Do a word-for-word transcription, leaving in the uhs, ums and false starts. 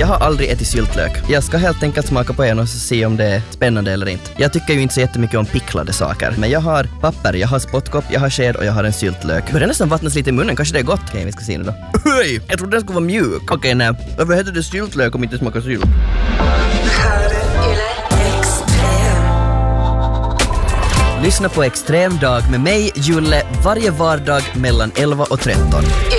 Jag har aldrig ätit syltlök. Jag ska helt enkelt smaka på en och se om det är spännande eller inte. Jag tycker ju inte så jättemycket om picklade saker. Men jag har papper, jag har spottkopp, jag har sked och jag har en syltlök. Börjar nästan vattnas lite i munnen, kanske det är gott. Okej, vi ska se nu då. Hej! Jag trodde den skulle vara mjuk. Okej, nej. Varför heter det syltlök om inte smakar sylt? Lyssna på Extrem dag med mig, Julle, varje vardag mellan elva och tretton.